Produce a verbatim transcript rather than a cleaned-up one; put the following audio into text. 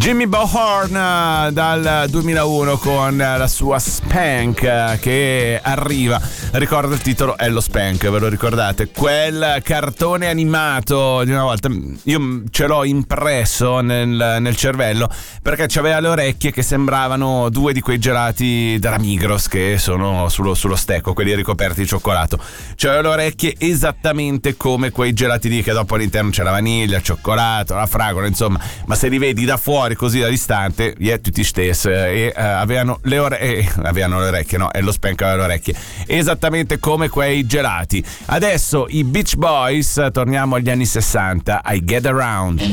Jimmy Bohorn dal duemilauno con la sua Spank che arriva. Ricordo il titolo, è lo Spank, ve lo ricordate? Quel cartone animato di una volta, io ce l'ho impresso nel, nel cervello perché c'aveva le orecchie che sembravano due di quei gelati della Migros che sono sullo, sullo stecco, quelli ricoperti di cioccolato. C'aveva le orecchie esattamente come quei gelati lì, che dopo all'interno c'è la vaniglia, il cioccolato, la fragola, insomma, ma se li vedi da fuori così da distante, yeah, tutti stessi, e uh, avevano le orecchie, eh, avevano le orecchie, no? E lo Spank aveva le orecchie esattamente come quei gelati. Adesso i Beach Boys, torniamo agli anni sessanta, I Get Around.